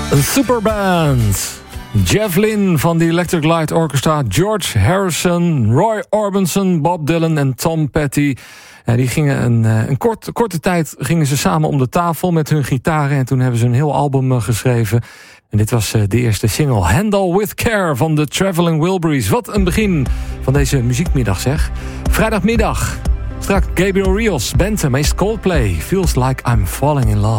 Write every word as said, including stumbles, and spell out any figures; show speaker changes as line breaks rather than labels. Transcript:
Een superband. Jeff Lynne van de Electric Light Orchestra, George Harrison, Roy Orbison, Bob Dylan en Tom Petty. En die gingen een, een kort, korte tijd gingen ze samen om de tafel met hun gitaren. En toen hebben ze een heel album geschreven. En dit was de eerste single, Handle With Care van de Traveling Wilburys. Wat een begin van deze muziekmiddag zeg. Vrijdagmiddag. Straks Gabriel Rios, Bentham, meest Coldplay. Feels Like I'm Falling In Love.